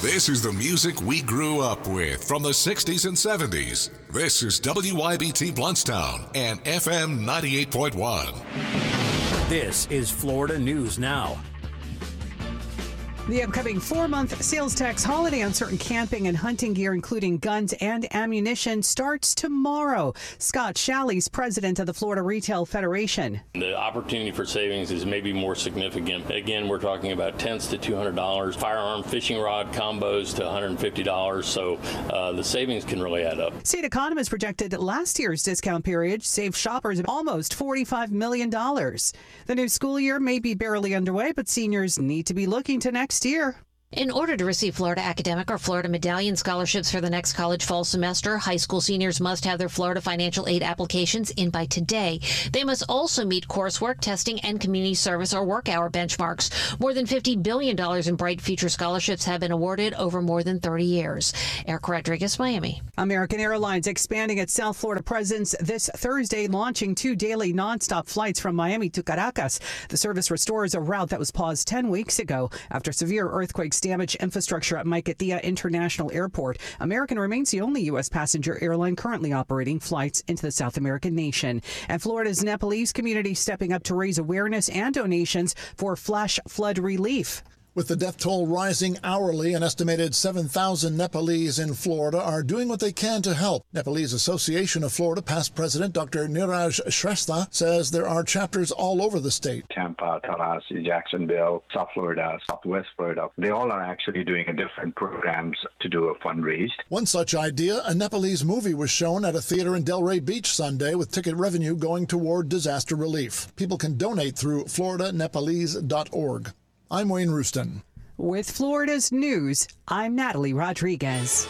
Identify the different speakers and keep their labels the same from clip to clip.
Speaker 1: This is the music we grew up with from the 60s and 70s. This is WYBT Bluntstown and FM 98.1.
Speaker 2: This is Florida News Now.
Speaker 3: The upcoming 4-month sales tax holiday on certain camping and hunting gear, including guns and ammunition, starts tomorrow. Scott Shalley's president of the Florida Retail Federation.
Speaker 4: The opportunity for savings is maybe more significant. Again, we're talking about tents to $200, firearm fishing rod combos to $150, so the savings can really add up.
Speaker 3: State economists projected last year's discount period saved shoppers almost $45 million. The new school year may be barely underway, but seniors need to be looking to next year.
Speaker 5: In order to receive Florida Academic or Florida Medallion scholarships for the next college fall semester, high school seniors must have their Florida financial aid applications in by today. They must also meet coursework, testing, and community service or work hour benchmarks. More than $50 billion in Bright Future scholarships have been awarded over more than 30 years. Eric Rodriguez, Miami.
Speaker 3: American Airlines expanding its South Florida presence this Thursday, launching 2 daily nonstop flights from Miami to Caracas. The service restores a route that was paused 10 weeks ago after severe earthquakes damaged infrastructure at Maiquetía International Airport. American remains the only U.S. passenger airline currently operating flights into the South American nation. And Florida's Nepalese community stepping up to raise awareness and donations for flash flood relief.
Speaker 6: With the death toll rising hourly, an estimated 7,000 Nepalese in Florida are doing what they can to help. Nepalese Association of Florida past president Dr. Niraj Shrestha says there are chapters all over the state.
Speaker 7: Tampa, Tallahassee, Jacksonville, South Florida, Southwest Florida. They all are actually doing different programs to do a fundraise.
Speaker 6: One such idea, a Nepalese movie was shown at a theater in Delray Beach Sunday with ticket revenue going toward disaster relief. People can donate through FloridaNepalese.org. I'm Wayne Rooston.
Speaker 3: With Florida's news, I'm Natalie Rodriguez.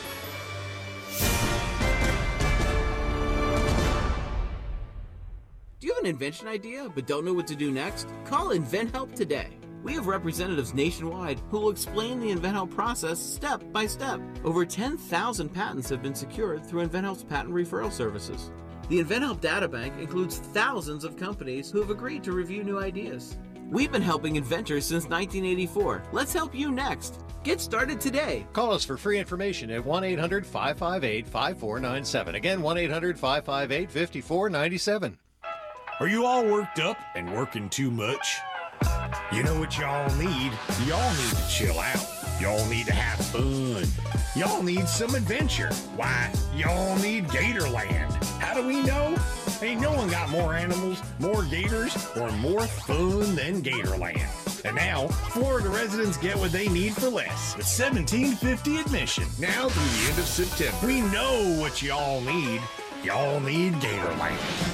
Speaker 8: Do you have an invention idea but don't know what to do next? Call InventHelp today. We have representatives nationwide who will explain the InventHelp process step by step. Over 10,000 patents have been secured through InventHelp's patent referral services. The InventHelp Databank includes thousands of companies who have agreed to review new ideas. We've been helping inventors since 1984. Let's help you next. Get started today.
Speaker 9: Call us for free information at 1-800-558-5497. Again, 1-800-558-5497.
Speaker 10: Are you all worked up and working too much? You know what y'all need? Y'all need to chill out. Y'all need to have fun. Y'all need some adventure. Why, y'all need Gatorland. How do we know? Ain't no one got more animals, more gators, or more fun than Gatorland. And now, Florida residents get what they need for less. With $17.50 admission. Now through the end of September. We know what y'all need. Y'all need Gatorland.